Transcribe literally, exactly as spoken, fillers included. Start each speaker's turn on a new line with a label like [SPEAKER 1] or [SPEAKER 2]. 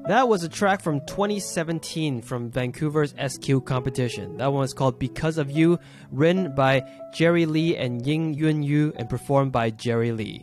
[SPEAKER 1] That was a track from twenty seventeen from Vancouver's S Q competition. That one was called Because of You, written by Jerry Lee and Ying Yun Yu and performed by Jerry Lee.